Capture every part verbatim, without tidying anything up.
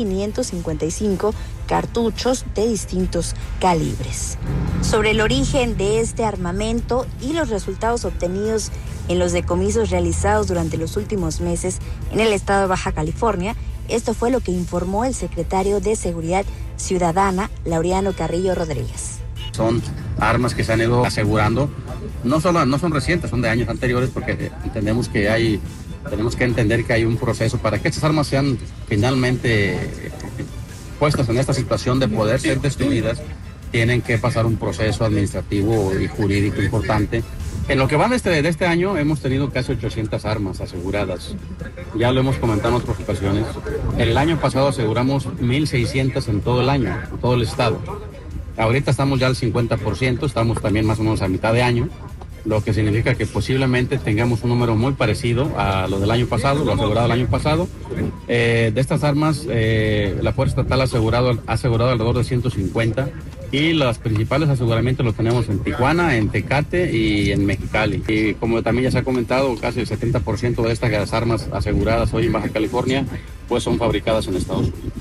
quinientos cincuenta y cinco cartuchos de distintos calibres. Sobre el origen de este armamento y los resultados obtenidos en los decomisos realizados durante los últimos meses en el estado de Baja California, esto fue lo que informó el secretario de Seguridad Ciudadana, Laureano Carrillo Rodríguez. Son armas que se han ido asegurando, no solo no son recientes, son de años anteriores, porque entendemos que hay, tenemos que entender que hay un proceso para que estas armas sean finalmente puestas en esta situación de poder ser destruidas. Tienen que pasar un proceso administrativo y jurídico importante. En lo que va de este, de este año hemos tenido casi ochocientas armas aseguradas. Ya lo hemos comentado en otras ocasiones. El año pasado aseguramos mil seiscientas en todo el año, en todo el estado. Ahorita estamos ya al cincuenta por ciento, estamos también más o menos a mitad de año, lo que significa que posiblemente tengamos un número muy parecido a lo del año pasado, lo asegurado el año pasado. Eh, de estas armas, eh, la Fuerza Estatal ha asegurado, ha asegurado alrededor de ciento cincuenta y los principales aseguramientos los tenemos en Tijuana, en Tecate y en Mexicali. Y como también ya se ha comentado, casi el setenta por ciento de estas armas aseguradas hoy en Baja California pues son fabricadas en Estados Unidos.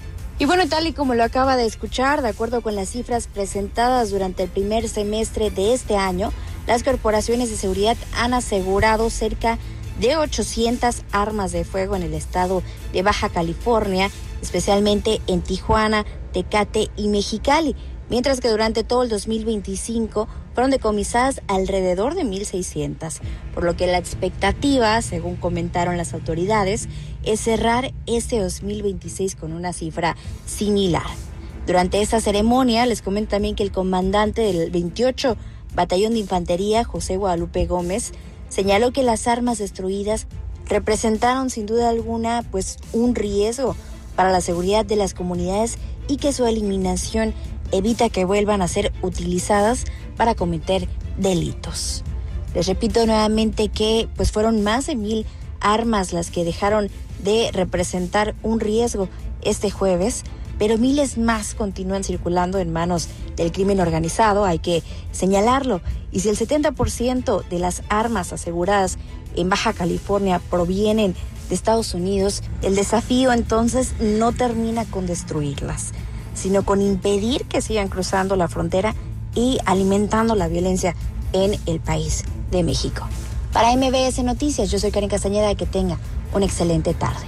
Y bueno, tal y como lo acaba de escuchar, de acuerdo con las cifras presentadas durante el primer semestre de este año, las corporaciones de seguridad han asegurado cerca de ochocientas armas de fuego en el estado de Baja California, especialmente en Tijuana, Tecate y Mexicali, mientras que durante todo el dos mil veinticinco fueron decomisadas alrededor de mil seiscientas, por lo que la expectativa, según comentaron las autoridades, es cerrar este dos mil veintiséis con una cifra similar. Durante esta ceremonia, les comento también que el comandante del veintiocho Batallón de Infantería, José Guadalupe Gómez, señaló que las armas destruidas representaron sin duda alguna pues un riesgo para la seguridad de las comunidades y que su eliminación evita que vuelvan a ser utilizadas para cometer delitos. Les repito nuevamente que pues fueron más de mil armas las que dejaron de representar un riesgo este jueves, pero miles más continúan circulando en manos del crimen organizado, hay que señalarlo. Y si el setenta por ciento de las armas aseguradas en Baja California provienen de Estados Unidos, el desafío entonces no termina con destruirlas, sino con impedir que sigan cruzando la frontera y alimentando la violencia en el país de México. Para M B S Noticias, yo soy Karen Castañeda, que tenga una excelente tarde.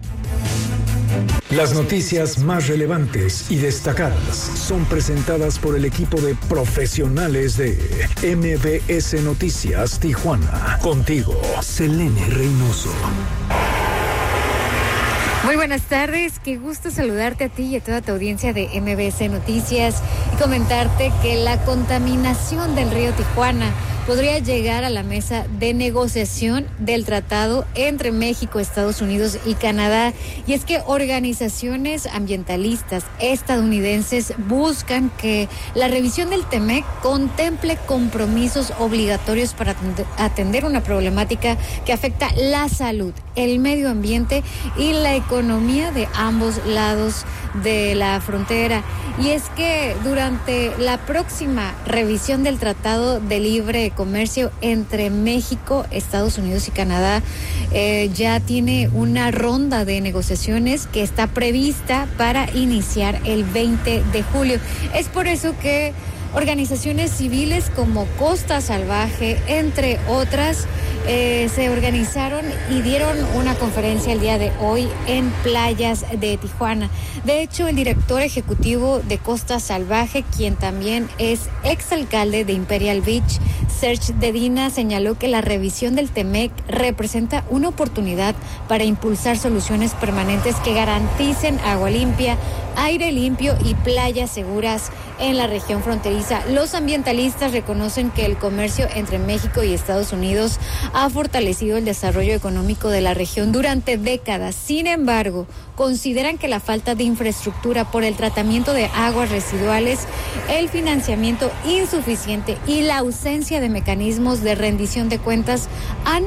Las noticias más relevantes y destacadas son presentadas por el equipo de profesionales de M B S Noticias Tijuana. Contigo, Selene Reynoso. Muy buenas tardes, qué gusto saludarte a ti y a toda tu audiencia de M B S Noticias y comentarte que la contaminación del río Tijuana podría llegar a la mesa de negociación del tratado entre México, Estados Unidos y Canadá. Y es que organizaciones ambientalistas estadounidenses buscan que la revisión del TEMEC contemple compromisos obligatorios para atender una problemática que afecta la salud, el medio ambiente y la economía de ambos lados de la frontera. Y es que durante la próxima revisión del Tratado de Libre Comercio entre México, Estados Unidos y Canadá, eh, ya tiene una ronda de negociaciones que está prevista para iniciar el veinte de julio. Es por eso que organizaciones civiles como Costa Salvaje, entre otras, eh, se organizaron y dieron una conferencia el día de hoy en playas de Tijuana. De hecho, el director ejecutivo de Costa Salvaje, quien también es exalcalde de Imperial Beach, Serge Dedina, señaló que la revisión del TEMEC representa una oportunidad para impulsar soluciones permanentes que garanticen agua limpia, aire limpio y playas seguras en la región fronteriza. Los ambientalistas reconocen que el comercio entre México y Estados Unidos ha fortalecido el desarrollo económico de la región durante décadas. Sin embargo, consideran que la falta de infraestructura por el tratamiento de aguas residuales, el financiamiento insuficiente y la ausencia de mecanismos de rendición de cuentas han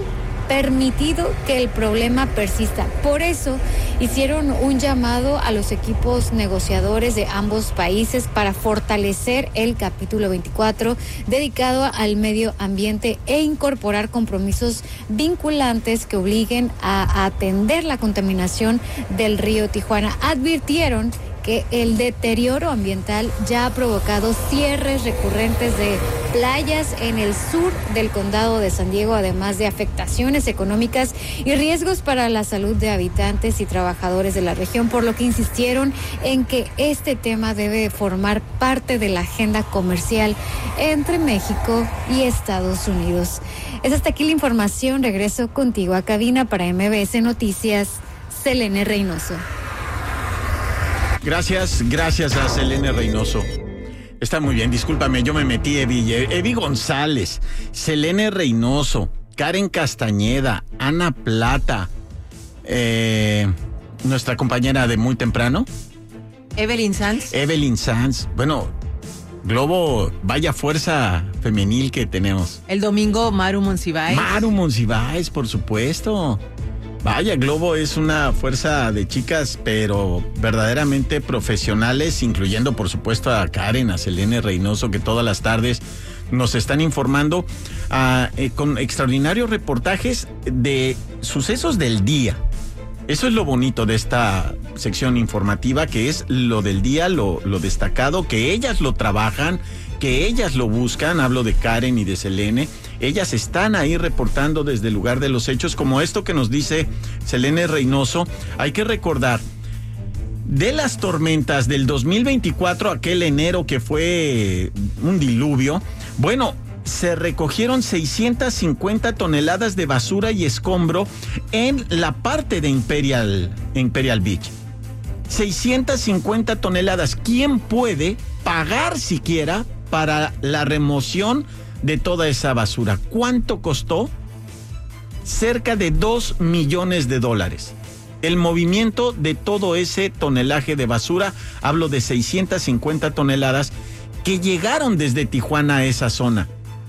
permitido que el problema persista. Por eso hicieron un llamado a los equipos negociadores de ambos países para fortalecer el capítulo veinticuatro dedicado al medio ambiente e incorporar compromisos vinculantes que obliguen a atender la contaminación del río Tijuana. Advirtieron que el deterioro ambiental ya ha provocado cierres recurrentes de playas en el sur del condado de San Diego, además de afectaciones económicas y riesgos para la salud de habitantes y trabajadores de la región, por lo que insistieron en que este tema debe formar parte de la agenda comercial entre México y Estados Unidos. Es hasta aquí la información. Regreso contigo a cabina para M B S Noticias, Selene Reynoso. Gracias, gracias a Selene Reynoso. Está muy bien, discúlpame, yo me metí, Evi, Evi González, Selene Reynoso, Karen Castañeda, Ana Plata, eh, nuestra compañera de muy temprano. Evelyn Sanz. Evelyn Sanz. Bueno, Globo, vaya fuerza femenil que tenemos. El domingo, Maru Monsiváis. Maru Monsiváis, por supuesto. Vaya, Globo es una fuerza de chicas, pero verdaderamente profesionales, incluyendo, por supuesto, a Karen, a Selene Reynoso, que todas las tardes nos están informando uh, eh, con extraordinarios reportajes de sucesos del día. Eso es lo bonito de esta sección informativa, que es lo del día, lo, lo destacado, que ellas lo trabajan, que ellas lo buscan. Hablo de Karen y de Selene. Ellas están ahí reportando desde el lugar de los hechos, como esto que nos dice Selene Reynoso. Hay que recordar, de las tormentas del dos mil veinticuatro, aquel enero que fue un diluvio, bueno, se recogieron seiscientas cincuenta toneladas de basura y escombro en la parte de Imperial, Imperial Beach. seiscientas cincuenta toneladas. ¿Quién puede pagar siquiera para la remoción de toda esa basura? ¿Cuánto costó? Cerca de dos millones de dólares. El movimiento de todo ese tonelaje de basura, hablo de seiscientas cincuenta toneladas que llegaron desde Tijuana a esa zona.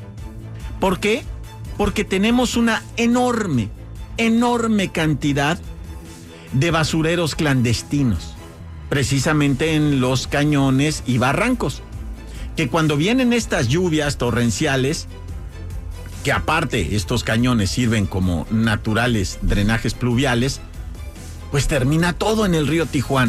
¿Por qué? Porque tenemos una enorme, enorme cantidad de basureros clandestinos, precisamente en los cañones y barrancos, que cuando vienen estas lluvias torrenciales, que aparte estos cañones sirven como naturales drenajes pluviales, pues termina todo en el río Tijuana.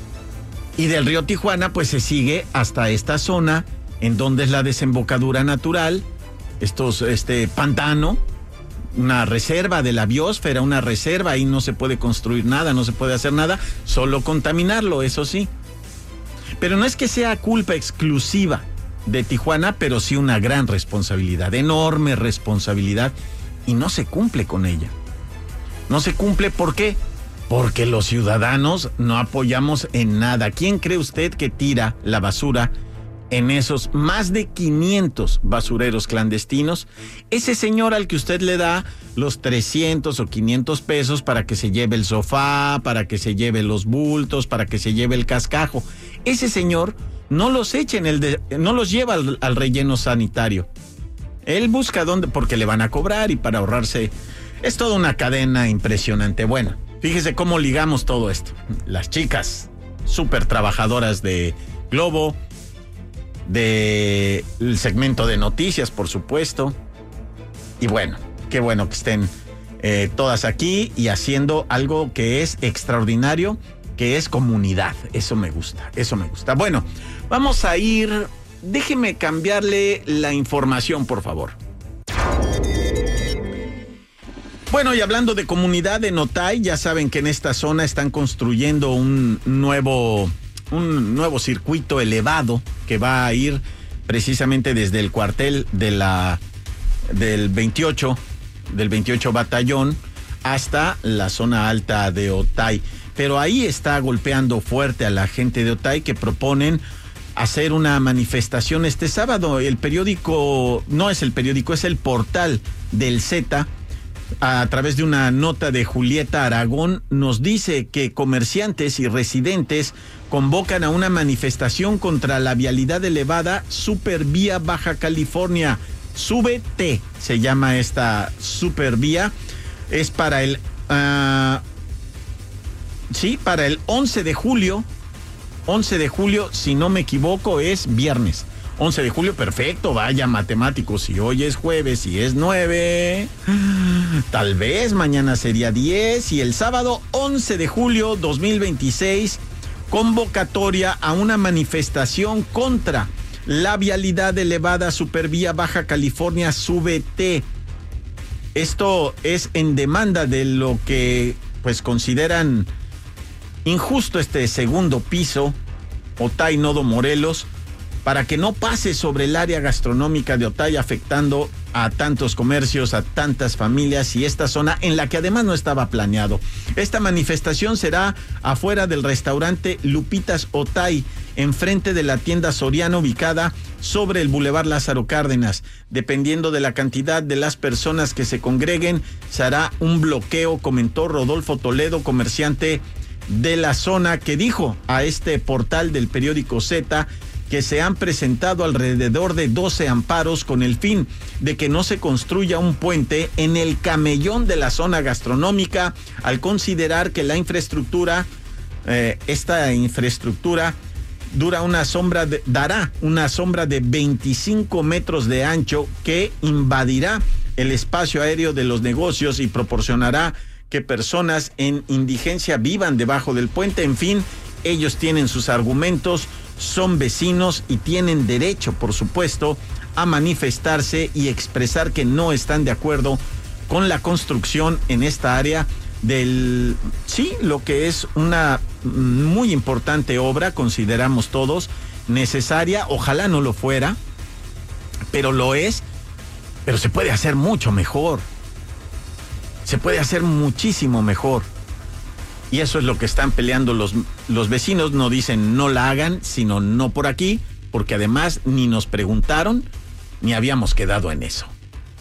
Y del río Tijuana pues se sigue hasta esta zona en donde es la desembocadura natural, estos, este pantano, una reserva de la biosfera, una reserva, ahí no se puede construir nada, no se puede hacer nada, solo contaminarlo, eso sí. Pero no es que sea culpa exclusiva de Tijuana, pero sí una gran responsabilidad, enorme responsabilidad, y no se cumple con ella. No se cumple, ¿por qué? Porque los ciudadanos no apoyamos en nada. ¿Quién cree usted que tira la basura en esos más de quinientos basureros clandestinos? Ese señor al que usted le da los trescientos o quinientos pesos para que se lleve el sofá, para que se lleve los bultos, para que se lleve el cascajo. Ese señor no los echa en el de, no los lleva al, al relleno sanitario. Él busca dónde, porque le van a cobrar y para ahorrarse. Es toda una cadena impresionante. Bueno, fíjese cómo ligamos todo esto. Las chicas súper trabajadoras de Globo, del segmento de noticias, por supuesto. Y bueno, qué bueno que estén eh, todas aquí y haciendo algo que es extraordinario, que es comunidad. Eso me gusta, eso me gusta. Bueno, vamos a ir, déjeme cambiarle la información, por favor. Bueno, y hablando de comunidad en Otay, ya saben que en esta zona están construyendo un nuevo, un nuevo circuito elevado que va a ir precisamente desde el cuartel de la, del veintiocho, del veintiocho Batallón hasta la zona alta de Otay. Pero ahí está golpeando fuerte a la gente de Otay, que proponen hacer una manifestación este sábado. El periódico, no es el periódico, es el portal del Z, a través de una nota de Julieta Aragón, nos dice que comerciantes y residentes convocan a una manifestación contra la vialidad elevada Supervía Baja California. Súbete, se llama esta supervía, es para el, uh, sí, para el once de julio, once de julio, si no me equivoco, es viernes. once de julio, perfecto, vaya matemáticos, si hoy es jueves y es nueve, tal vez mañana sería diez, y el sábado once de julio dos mil veintiséis, convocatoria a una manifestación contra la vialidad elevada Supervía Baja California Súbete. Esto es en demanda de lo que pues consideran injusto este segundo piso, Otay Nodo Morelos, para que no pase sobre el área gastronómica de Otay, afectando a tantos comercios, a tantas familias y esta zona en la que además no estaba planeado. Esta manifestación será afuera del restaurante Lupitas Otay, enfrente de la tienda Soriano ubicada sobre el Boulevard Lázaro Cárdenas. Dependiendo de la cantidad de las personas que se congreguen, se hará un bloqueo, comentó Rodolfo Toledo, comerciante de la zona, que dijo a este portal del periódico Z que se han presentado alrededor de doce amparos con el fin de que no se construya un puente en el camellón de la zona gastronómica, al considerar que la infraestructura, eh, esta infraestructura dura una sombra de, dará una sombra de veinticinco metros de ancho que invadirá el espacio aéreo de los negocios y proporcionará que personas en indigencia vivan debajo del puente. En fin, ellos tienen sus argumentos, son vecinos y tienen derecho, por supuesto, a manifestarse y expresar que no están de acuerdo con la construcción en esta área del, sí, lo que es una muy importante obra, consideramos todos, necesaria, ojalá no lo fuera, pero lo es, pero se puede hacer mucho mejor, se puede hacer muchísimo mejor. Y eso es lo que están peleando los, los vecinos. No dicen no la hagan, sino no por aquí, porque además ni nos preguntaron, ni habíamos quedado en eso.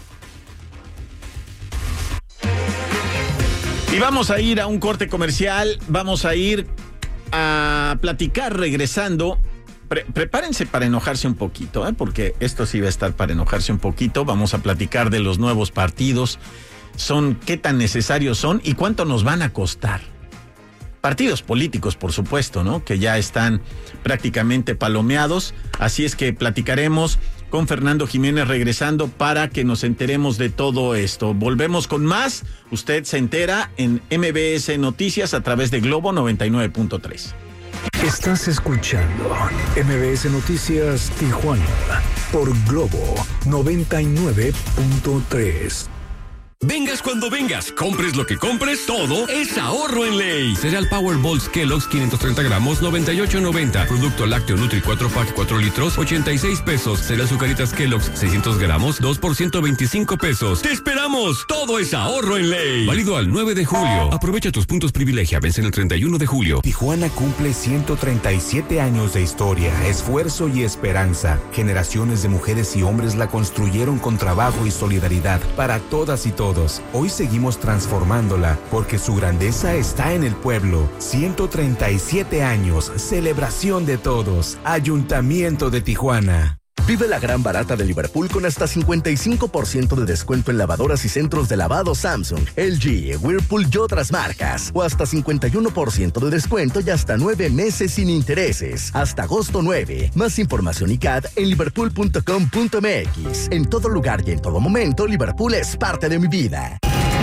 Y vamos a ir a un corte comercial, vamos a ir a platicar regresando. Pre- prepárense para enojarse un poquito, ¿eh? Porque esto sí va a estar para enojarse un poquito. Vamos a platicar de los nuevos partidos, son qué tan necesarios son y cuánto nos van a costar. Partidos políticos, por supuesto, ¿no? Que ya están prácticamente palomeados. Así es que platicaremos con Fernando Jiménez regresando para que nos enteremos de todo esto. Volvemos con más. Usted se entera en M B S Noticias a través de Globo noventa y nueve punto tres. Estás escuchando M B S Noticias Tijuana por Globo noventa y nueve punto tres. Vengas cuando vengas, compres lo que compres, todo es ahorro en ley. Cereal Powerballs Kellogg's quinientos treinta gramos, noventa y ocho noventa. Producto lácteo Nutri cuatro pack cuatro litros, ochenta y seis pesos. Cereal Zucaritas Kellogg's seiscientos gramos, dos por ciento veinticinco pesos. ¡Te esperamos! Todo es ahorro en ley. Válido al nueve de julio. Aprovecha tus puntos privilegia, vencen el treinta y uno de julio. Tijuana cumple ciento treinta y siete años de historia, esfuerzo y esperanza. Generaciones de mujeres y hombres la construyeron con trabajo y solidaridad para todas y todos. Hoy seguimos transformándola porque su grandeza está en el pueblo. ciento treinta y siete años, celebración de todos. Ayuntamiento de Tijuana. Vive la gran barata de Liverpool con hasta cincuenta y cinco por ciento de descuento en lavadoras y centros de lavado Samsung, L G, Whirlpool y otras marcas. O hasta cincuenta y uno por ciento de descuento y hasta nueve meses sin intereses. Hasta agosto nueve. Más información y C A D en liverpool punto com punto m x. En todo lugar y en todo momento, Liverpool es parte de mi vida.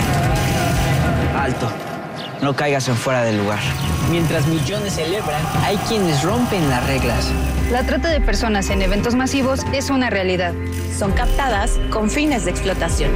Alto. No caigas en fuera del lugar. Mientras millones celebran, hay quienes rompen las reglas. La trata de personas en eventos masivos es una realidad. Son captadas con fines de explotación.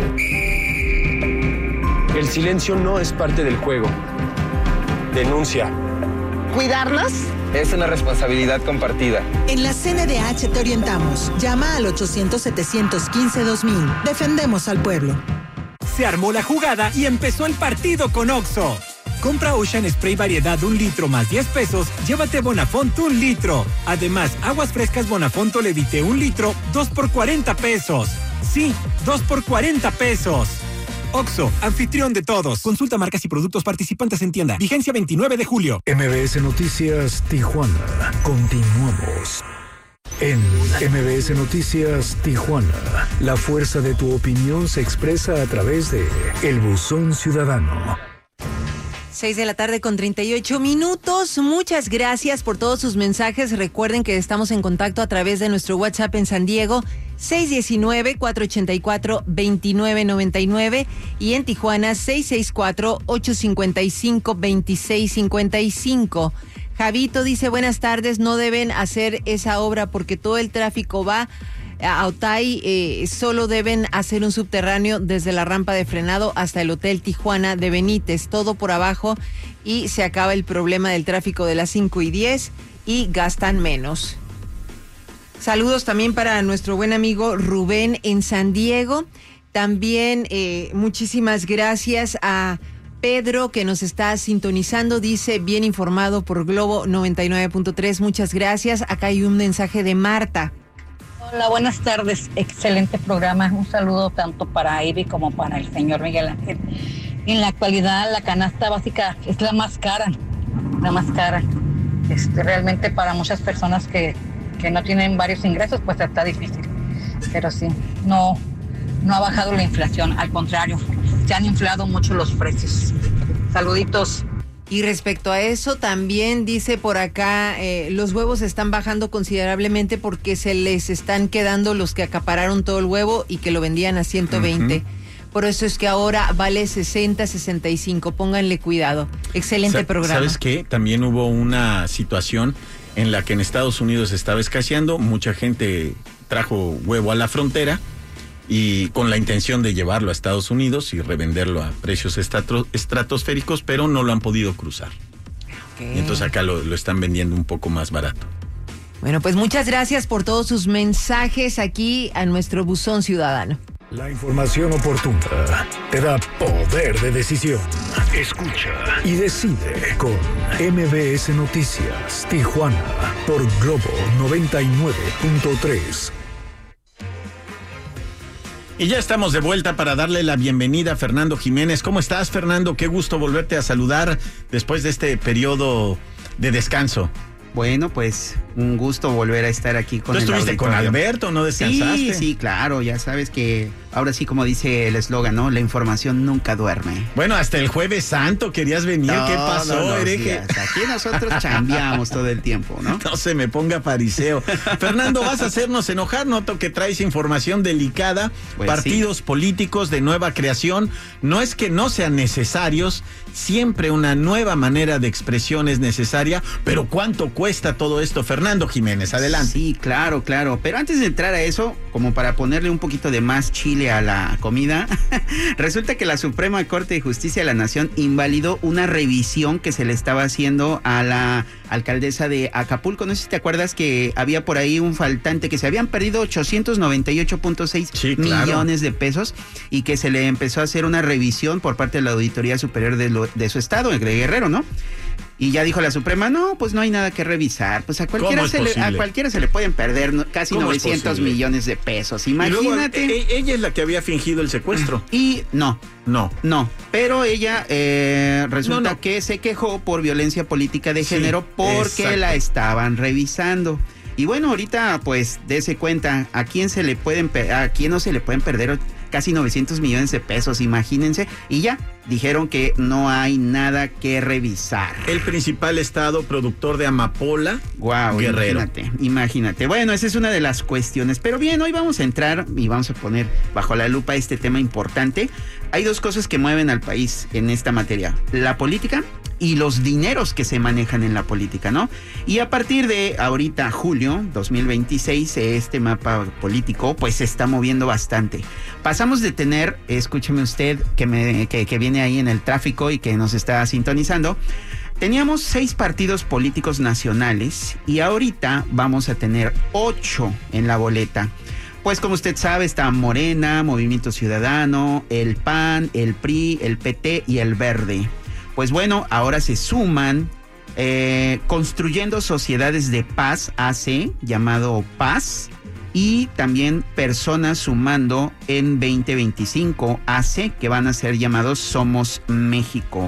El silencio no es parte del juego. Denuncia. ¿Cuidarnos? Es una responsabilidad compartida. En la C N D H te orientamos. Llama al ochocientos, setecientos quince, dos mil. Defendemos al pueblo. Se armó la jugada y empezó el partido con Oxxo. Compra Ocean Spray variedad un litro más diez pesos, llévate Bonafont un litro. Además, aguas frescas Bonafont Levite un litro, dos por cuarenta pesos. Sí, dos por cuarenta pesos. Oxxo, anfitrión de todos. Consulta marcas y productos participantes en tienda. Vigencia veintinueve de julio. M B S Noticias Tijuana. Continuamos. En M B S Noticias Tijuana, la fuerza de tu opinión se expresa a través de El Buzón Ciudadano. Seis de la tarde con treinta y ocho minutos. Muchas gracias por todos sus mensajes. Recuerden que estamos en contacto a través de nuestro WhatsApp en San Diego, seis uno nueve, cuatro ocho cuatro, dos nueve nueve nueve y en Tijuana, seis seis cuatro, ocho cinco cinco, dos seis cinco cinco. Javito dice, buenas tardes, no deben hacer esa obra porque todo el tráfico va a Otay, eh, solo deben hacer un subterráneo desde la rampa de frenado hasta el Hotel Tijuana de Benítez, todo por abajo y se acaba el problema del tráfico de las cinco y diez y gastan menos. Saludos también para nuestro buen amigo Rubén en San Diego. También eh, muchísimas gracias a Pedro que nos está sintonizando, dice bien informado por Globo noventa y nueve punto tres. Muchas gracias. Acá hay un mensaje de Marta. Hola, buenas tardes. Excelente programa. Un saludo tanto para Ivy como para el señor Miguel Ángel. En la actualidad la canasta básica es la más cara, la más cara. Este, realmente para muchas personas que, que no tienen varios ingresos, pues está difícil. Pero sí, no, no ha bajado la inflación, al contrario, se han inflado mucho los precios. Saluditos. Y respecto a eso, también dice por acá, eh, los huevos están bajando considerablemente porque se les están quedando los que acapararon todo el huevo y que lo vendían a ciento veinte. Uh-huh. Por eso es que ahora vale sesenta, sesenta y cinco. Pónganle cuidado. Excelente Sa- programa. ¿Sabes qué? También hubo una situación en la que en Estados Unidos estaba escaseando. Mucha gente trajo huevo a la frontera y con la intención de llevarlo a Estados Unidos y revenderlo a precios estrato, estratosféricos, pero no lo han podido cruzar. Okay. Y entonces acá lo, lo están vendiendo un poco más barato. Bueno, pues muchas gracias por todos sus mensajes aquí a nuestro Buzón Ciudadano. La información oportuna te da poder de decisión. Escucha y decide con M B S Noticias Tijuana por Globo noventa y nueve punto tres. Y ya estamos de vuelta para darle la bienvenida a Fernando Jiménez. ¿Cómo estás, Fernando? Qué gusto volverte a saludar después de este periodo de descanso. Bueno, pues un gusto volver a estar aquí con el auditorio. ¿Tú estuviste con Alberto, no descansaste? Sí, sí, claro, ya sabes que ahora sí, como dice el eslogan, ¿no? La información nunca duerme. Bueno, hasta el Jueves Santo querías venir, no, ¿qué pasó, no, no, hereje? Sí, aquí nosotros chambeamos todo el tiempo, ¿no? No se me ponga fariseo. Fernando, vas a hacernos enojar, noto que traes información delicada, pues partidos sí. políticos de nueva creación, no es que no sean necesarios, siempre una nueva manera de expresión es necesaria, pero ¿cuánto cuesta todo esto, Fernando Jiménez? Adelante. Sí, claro, claro, pero antes de entrar a eso, como para ponerle un poquito de más chile a la comida, resulta que la Suprema Corte de Justicia de la Nación invalidó una revisión que se le estaba haciendo a la alcaldesa de Acapulco. No sé si te acuerdas que había por ahí un faltante, que se habían perdido ochocientos noventa y ocho punto seis sí, claro. millones de pesos y que se le empezó a hacer una revisión por parte de la Auditoría Superior de, lo, de su estado, de Guerrero, ¿no? Y ya dijo la Suprema, no, pues no hay nada que revisar. Pues a cualquiera, se le, a cualquiera se le pueden perder casi novecientos millones de pesos. Imagínate. Luego, e- ella es la que había fingido el secuestro. Y no. No. No. Pero ella eh, resulta no, no. que se quejó por violencia política de sí, género porque exacto. la estaban revisando. Y bueno, ahorita pues dése cuenta a quién se le pueden a quién no se le pueden perder casi novecientos millones de pesos, imagínense, y ya dijeron que no hay nada que revisar. El principal estado productor de amapola, wow, Guerrero. Imagínate, imagínate. Bueno, esa es una de las cuestiones, pero bien, hoy vamos a entrar y vamos a poner bajo la lupa este tema importante. Hay dos cosas que mueven al país en esta materia, la política y los dineros que se manejan en la política, ¿no? Y a partir de ahorita, julio dos mil veintiséis, este mapa político pues se está moviendo bastante. Pasamos de tener, escúcheme usted, que, me, que, que viene ahí en el tráfico y que nos está sintonizando, teníamos seis partidos políticos nacionales y ahorita vamos a tener ocho en la boleta. Pues como usted sabe, está Morena, Movimiento Ciudadano, el P A N, el P R I, el P T y el Verde. Pues bueno, ahora se suman eh, Construyendo Sociedades de Paz, A C, llamado Paz, y también Personas Sumando en veinte veinticinco, A C, que van a ser llamados Somos México.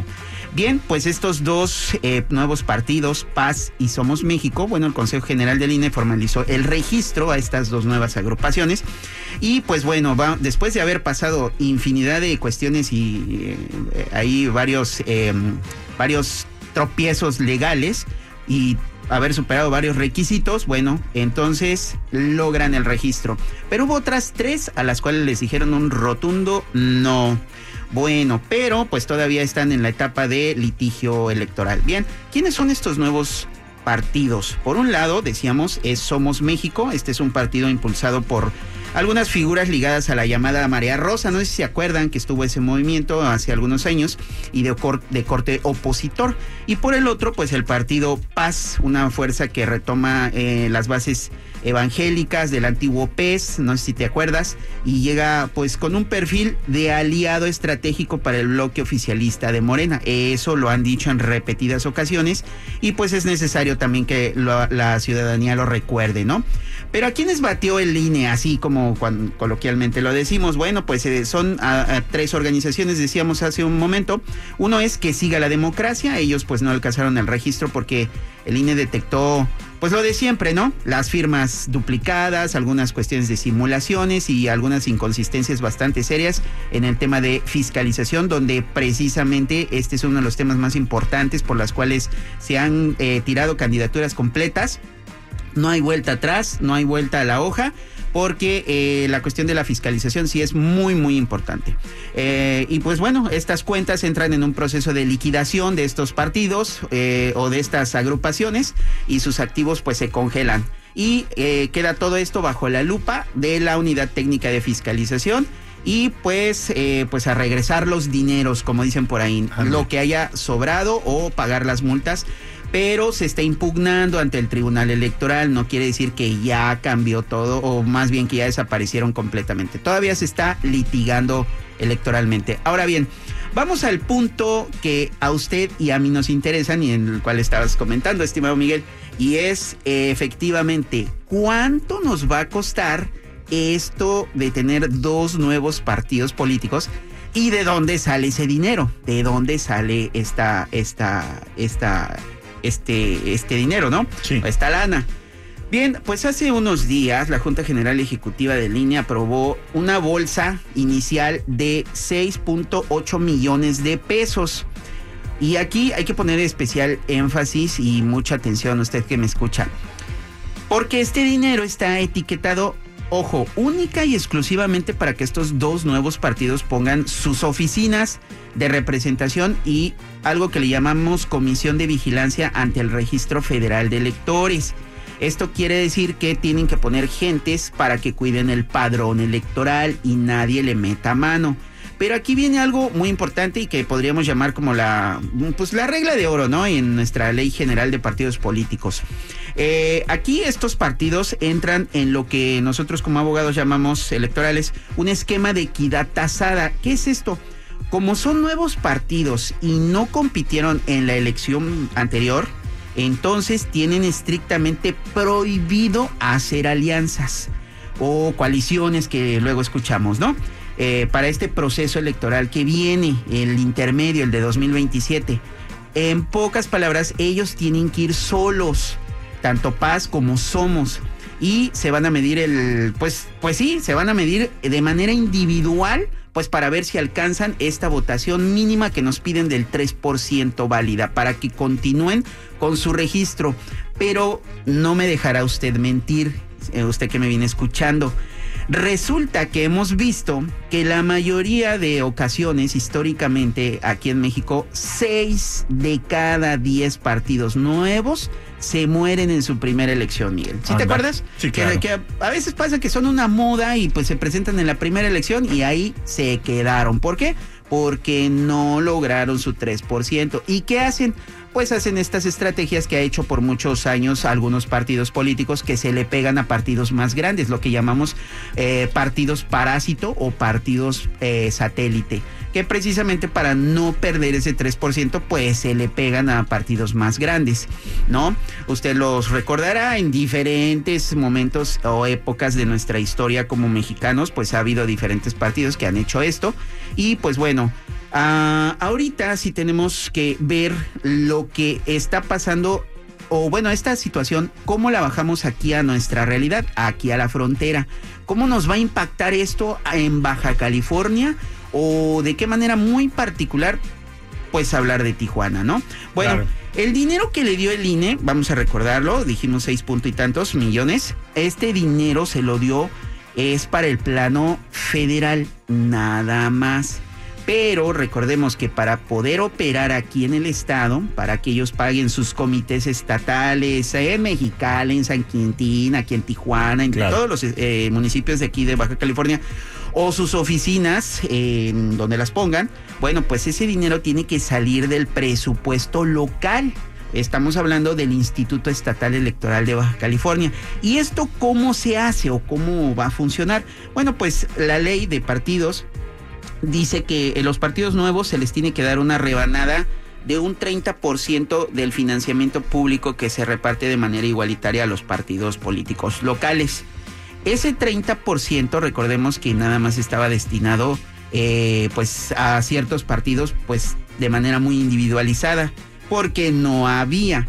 Bien, pues estos dos eh, nuevos partidos, P A S y Somos México, bueno, el Consejo General del I N E formalizó el registro a estas dos nuevas agrupaciones y pues bueno, va, después de haber pasado infinidad de cuestiones y eh, hay varios, eh, varios tropiezos legales y haber superado varios requisitos, bueno, entonces logran el registro. Pero hubo otras tres a las cuales les dijeron un rotundo no. Bueno, pero pues todavía están en la etapa de litigio electoral. Bien, ¿quiénes son estos nuevos partidos? Por un lado, decíamos, es Somos México. Este es un partido impulsado por algunas figuras ligadas a la llamada Marea Rosa. No sé si se acuerdan que estuvo ese movimiento hace algunos años y de, cor- de corte opositor. Y por el otro, pues el partido P A S, una fuerza que retoma eh, las bases evangélicas del antiguo P E S, no sé si te acuerdas, y llega pues con un perfil de aliado estratégico para el bloque oficialista de Morena. Eso lo han dicho en repetidas ocasiones y pues es necesario también que lo, la ciudadanía lo recuerde, ¿no? Pero ¿a quiénes batió el I N E? Así como cuando, coloquialmente lo decimos, bueno, pues eh, son a, a tres organizaciones, decíamos hace un momento. Uno es Que Siga la Democracia. Ellos pues no alcanzaron el registro porque el I N E detectó pues lo de siempre, ¿no? Las firmas duplicadas, algunas cuestiones de simulaciones y algunas inconsistencias bastante serias en el tema de fiscalización, donde precisamente este es uno de los temas más importantes por las cuales se han eh, tirado candidaturas completas. No hay vuelta atrás, no hay vuelta a la hoja, porque eh, la cuestión de la fiscalización sí es muy, muy importante. Eh, y pues bueno, estas cuentas entran en un proceso de liquidación de estos partidos eh, o de estas agrupaciones y sus activos pues se congelan. Y eh, queda todo esto bajo la lupa de la Unidad Técnica de Fiscalización y pues, eh, pues a regresar los dineros, como dicen por ahí, Ajá. lo que haya sobrado o pagar las multas. Pero se está impugnando ante el Tribunal Electoral, no quiere decir que ya cambió todo, o más bien que ya desaparecieron completamente. Todavía se está litigando electoralmente. Ahora bien, vamos al punto que a usted y a mí nos interesan y en el cual estabas comentando, estimado Miguel, y es eh, efectivamente, ¿cuánto nos va a costar esto de tener dos nuevos partidos políticos? ¿Y de dónde sale ese dinero? ¿De dónde sale esta, esta, esta... este este dinero, ¿no? Sí. Esta lana. Bien, pues hace unos días la Junta General Ejecutiva del I N E aprobó una bolsa inicial de seis punto ocho millones de pesos. Y aquí hay que poner especial énfasis y mucha atención a usted que me escucha. Porque este dinero está etiquetado, ojo, única y exclusivamente para que estos dos nuevos partidos pongan sus oficinas de representación y algo que le llamamos Comisión de Vigilancia ante el Registro Federal de Electores. Esto quiere decir que tienen que poner gentes para que cuiden el padrón electoral y nadie le meta mano. Pero aquí viene algo muy importante y que podríamos llamar como la, pues la regla de oro, ¿no? En nuestra Ley General de Partidos Políticos. Eh, aquí estos partidos entran en lo que nosotros como abogados llamamos electorales un esquema de equidad tasada. ¿Qué es esto? Como son nuevos partidos y no compitieron en la elección anterior, entonces tienen estrictamente prohibido hacer alianzas o coaliciones que luego escuchamos, ¿no? Eh, para este proceso electoral que viene, el intermedio, el de dos mil veintisiete. En pocas palabras, ellos tienen que ir solos, tanto P A S como Somos, y se van a medir el, pues, pues sí, se van a medir de manera individual, pues para ver si alcanzan esta votación mínima que nos piden del tres por ciento válida para que continúen con su registro. Pero no me dejará usted mentir, usted que me viene escuchando. Resulta que hemos visto que la mayoría de ocasiones, históricamente aquí en México, seis de cada diez partidos nuevos se mueren en su primera elección, Miguel. ¿Sí te acuerdas? Sí, claro. Que, que a veces pasa que son una moda y pues se presentan en la primera elección y ahí se quedaron. ¿Por qué? Porque no lograron su tres por ciento. ¿Y qué hacen? Pues hacen estas estrategias que ha hecho por muchos años algunos partidos políticos que se le pegan a partidos más grandes, lo que llamamos eh, partidos parásito o partidos eh, satélite, que precisamente para no perder ese tres por ciento pues se le pegan a partidos más grandes, ¿no? Usted los recordará en diferentes momentos o épocas de nuestra historia como mexicanos, pues ha habido diferentes partidos que han hecho esto y pues bueno, Uh, ahorita sí tenemos que ver lo que está pasando, o bueno, esta situación, cómo la bajamos aquí a nuestra realidad, aquí a la frontera. ¿Cómo nos va a impactar esto en Baja California? O de qué manera muy particular, pues hablar de Tijuana, ¿no? Bueno, claro. El dinero que le dio el I N E, vamos a recordarlo, dijimos seis punto y tantos millones. Este dinero se lo dio, es para el plano federal, nada más. Pero recordemos que para poder operar aquí en el estado, para que ellos paguen sus comités estatales, en eh, Mexicali, en San Quintín, aquí en Tijuana, entre claro. todos los eh, municipios de aquí de Baja California, o sus oficinas, eh, donde las pongan, bueno, pues ese dinero tiene que salir del presupuesto local. Estamos hablando del Instituto Estatal Electoral de Baja California. ¿Y esto cómo se hace o cómo va a funcionar? Bueno, pues la ley de partidos dice que en los partidos nuevos se les tiene que dar una rebanada de un treinta por ciento del financiamiento público que se reparte de manera igualitaria a los partidos políticos locales. Ese treinta por ciento, recordemos que nada más estaba destinado eh, pues a ciertos partidos pues de manera muy individualizada, porque no había.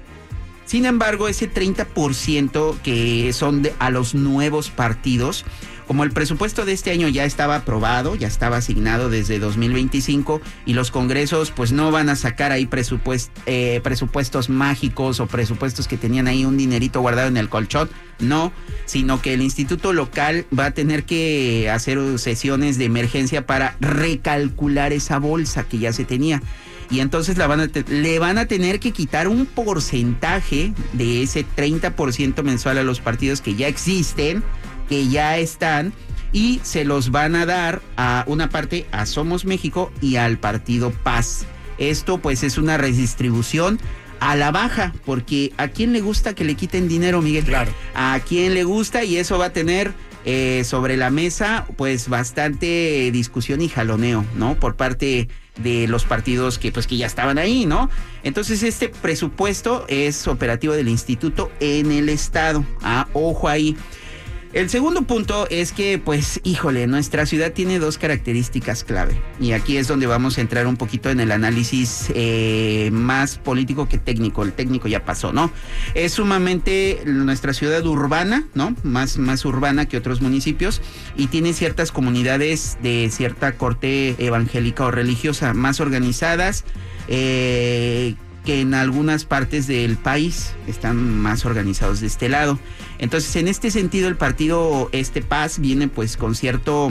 Sin embargo, ese treinta por ciento que son de, a los nuevos partidos, como el presupuesto de este año ya estaba aprobado, ya estaba asignado desde dos mil veinticinco y los congresos pues no van a sacar ahí presupuest, eh, presupuestos mágicos o presupuestos que tenían ahí un dinerito guardado en el colchón, no, sino que el instituto local va a tener que hacer sesiones de emergencia para recalcular esa bolsa que ya se tenía. Y entonces la van a te- le van a tener que quitar un porcentaje de ese treinta por ciento mensual a los partidos que ya existen, que ya están, y se los van a dar a una parte a Somos México y al Partido Paz. Esto pues es una redistribución a la baja, porque ¿a quién le gusta que le quiten dinero, Miguel? Claro. ¿A quién le gusta? Y eso va a tener eh, sobre la mesa pues bastante discusión y jaloneo, ¿no? Por parte de los partidos que pues que ya estaban ahí, ¿no? Entonces este presupuesto es operativo del instituto en el estado. Ah, ojo ahí. El segundo punto es que, pues, híjole, nuestra ciudad tiene dos características clave. Y aquí es donde vamos a entrar un poquito en el análisis eh, más político que técnico. El técnico ya pasó, ¿no? Es sumamente nuestra ciudad urbana, ¿no? Más, más urbana que otros municipios. Y tiene ciertas comunidades de cierta corte evangélica o religiosa más organizadas, eh... que en algunas partes del país están más organizados de este lado. Entonces, en este sentido, el partido este Paz viene pues con cierto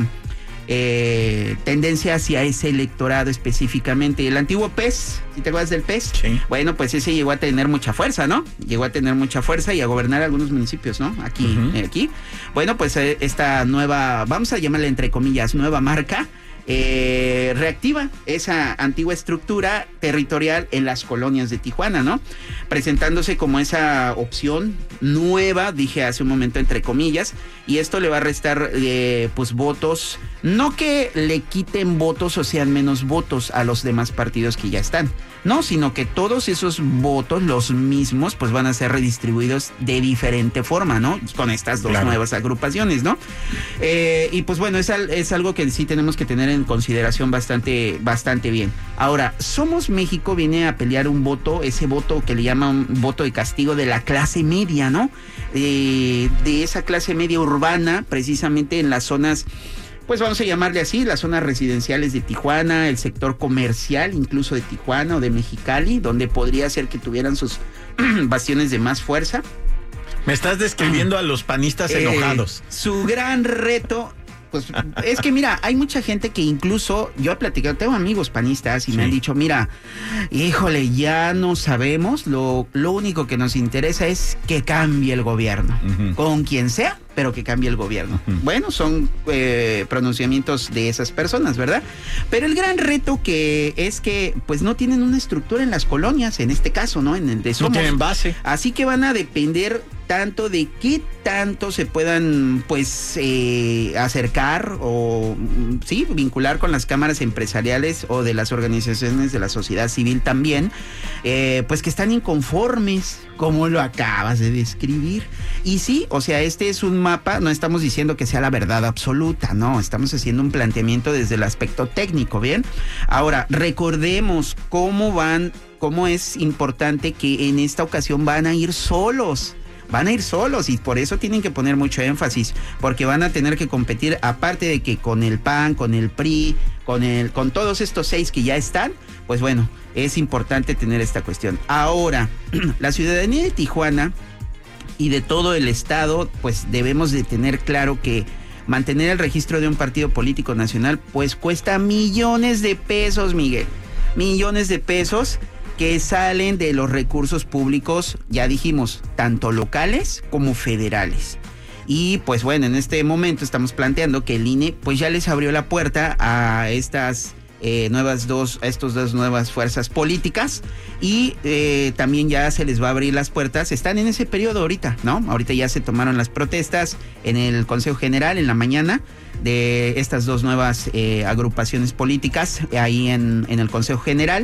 eh, tendencia hacia ese electorado específicamente. El antiguo P E S, ¿sí te acuerdas del P E S? Sí. Bueno, pues ese llegó a tener mucha fuerza, ¿no? Llegó a tener mucha fuerza y a gobernar algunos municipios, ¿no? Aquí, uh-huh. eh, aquí. Bueno, pues eh, esta nueva, vamos a llamarla entre comillas, nueva marca, Eh, reactiva esa antigua estructura territorial en las colonias de Tijuana, ¿no? Presentándose como esa opción nueva, dije hace un momento entre comillas, y esto le va a restar eh, pues votos, no que le quiten votos o sean menos votos a los demás partidos que ya están, no, sino que todos esos votos, los mismos, pues van a ser redistribuidos de diferente forma, ¿no? Con estas dos claro. nuevas agrupaciones, ¿no? Eh, y pues bueno, es, al, es algo que sí tenemos que tener en consideración bastante, bastante bien. Ahora, Somos México viene a pelear un voto, ese voto que le llaman voto de castigo de la clase media, ¿no? Eh, de esa clase media urbana, precisamente en las zonas, pues vamos a llamarle así, las zonas residenciales de Tijuana, el sector comercial incluso de Tijuana o de Mexicali, donde podría ser que tuvieran sus bastiones de más fuerza. Me estás describiendo a los panistas eh, enojados. Su gran reto, pues es que mira, hay mucha gente que incluso, yo he platicado, tengo amigos panistas y sí. me han dicho, mira, híjole, ya no sabemos, lo, lo único que nos interesa es que cambie el gobierno, uh-huh. con quien sea, pero que cambie el gobierno. Uh-huh. Bueno, son eh, pronunciamientos de esas personas, ¿verdad? Pero el gran reto que es que pues no tienen una estructura en las colonias, en este caso, ¿no? En el de Somos. No tienen base. Así que van a depender tanto de qué tanto se puedan, pues, eh, acercar o, sí, vincular con las cámaras empresariales o de las organizaciones de la sociedad civil también, eh, pues que están inconformes, como lo acabas de describir. Y sí, o sea, este es un mapa, no estamos diciendo que sea la verdad absoluta, no, estamos haciendo un planteamiento desde el aspecto técnico, ¿bien? Ahora, recordemos cómo van, cómo es importante que en esta ocasión van a ir solos. Van a ir solos y por eso tienen que poner mucho énfasis, porque van a tener que competir, aparte de que con el P A N, con el P R I, con el, con todos estos seis que ya están, pues bueno, es importante tener esta cuestión. Ahora, la ciudadanía de Tijuana y de todo el estado, pues debemos de tener claro que mantener el registro de un partido político nacional, pues cuesta millones de pesos, Miguel, millones de pesos, que salen de los recursos públicos, ya dijimos, tanto locales como federales. Y pues bueno, en este momento estamos planteando que el I N E pues ya les abrió la puerta a estas eh, nuevas dos, a estas dos nuevas fuerzas políticas y eh, también ya se les va a abrir las puertas. Están en ese periodo ahorita, ¿no? Ahorita ya se tomaron las protestas en el Consejo General en la mañana de estas dos nuevas eh, agrupaciones políticas ahí en, en el Consejo General.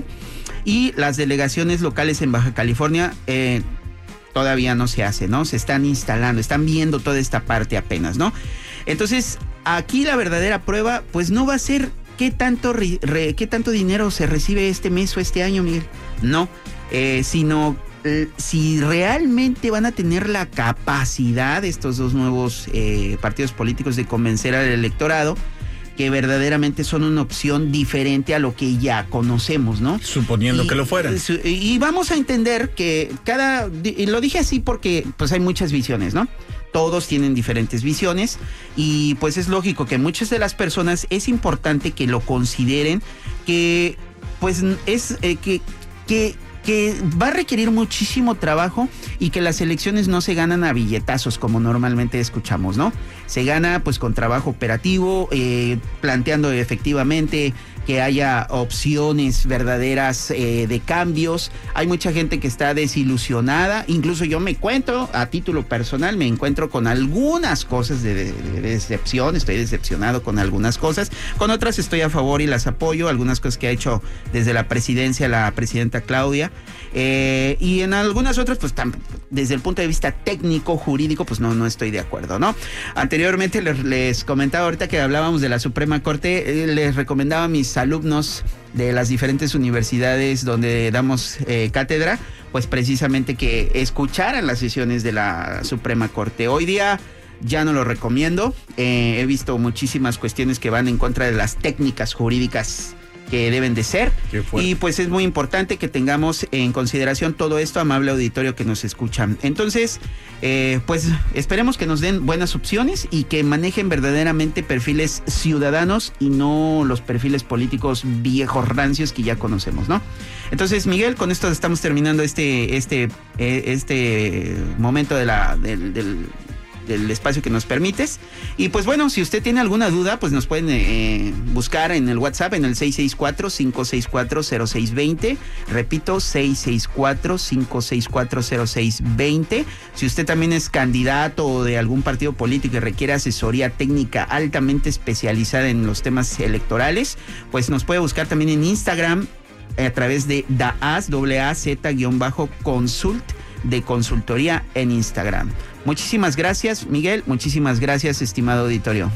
Y las delegaciones locales en Baja California eh, todavía no se hace, ¿no? Se están instalando, están viendo toda esta parte apenas, ¿no? Entonces, aquí la verdadera prueba, pues no va a ser qué tanto, re, re, qué tanto dinero se recibe este mes o este año, Miguel. No, eh, sino eh, si realmente van a tener la capacidad estos dos nuevos eh, partidos políticos de convencer al electorado que verdaderamente son una opción diferente a lo que ya conocemos, ¿no? Suponiendo y, que lo fueran. Y vamos a entender que cada, y lo dije así porque pues hay muchas visiones, ¿no? Todos tienen diferentes visiones y pues es lógico que muchas de las personas es importante que lo consideren, que pues es eh, que, que que va a requerir muchísimo trabajo y que las elecciones no se ganan a billetazos como normalmente escuchamos, ¿no? Se gana pues con trabajo operativo, eh, planteando efectivamente que haya opciones verdaderas eh, de cambios. Hay mucha gente que está desilusionada, incluso yo me encuentro, a título personal, me encuentro con algunas cosas de, de, de decepción, estoy decepcionado con algunas cosas, con otras estoy a favor y las apoyo, algunas cosas que ha hecho desde la presidencia la presidenta Claudia, eh, y en algunas otras, pues tam, desde el punto de vista técnico, jurídico, pues no, no estoy de acuerdo, ¿no? Anteriormente les, les comentaba, ahorita que hablábamos de la Suprema Corte, eh, les recomendaba a mis alumnos de las diferentes universidades donde damos eh, cátedra, pues precisamente que escucharan las sesiones de la Suprema Corte. Hoy día ya no lo recomiendo, eh, he visto muchísimas cuestiones que van en contra de las técnicas jurídicas que deben de ser, y pues es muy importante que tengamos en consideración todo esto, amable auditorio que nos escuchan. Entonces, eh, pues esperemos que nos den buenas opciones y que manejen verdaderamente perfiles ciudadanos y no los perfiles políticos viejos rancios que ya conocemos, ¿no? Entonces, Miguel, con esto estamos terminando este este eh, este momento de la del, del del espacio que nos permites. Y pues bueno, si usted tiene alguna duda, pues nos pueden eh, buscar en el WhatsApp en el seis seis cuatro, cinco seis cuatro, cero seis dos cero. Repito, seis seis cuatro, cinco seis cuatro, cero seis dos cero. Si usted también es candidato de algún partido político y requiere asesoría técnica altamente especializada en los temas electorales, pues nos puede buscar también en Instagram a través de daaz, doble A Z guión bajo consult, de consultoría en Instagram. Muchísimas gracias, Miguel. Muchísimas gracias, estimado auditorio.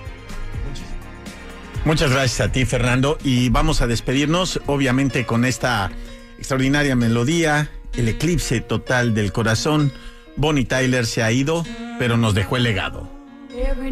Muchas gracias a ti, Fernando. Y vamos a despedirnos, obviamente, con esta extraordinaria melodía, el eclipse total del corazón. Bonnie Tyler se ha ido, pero nos dejó el legado.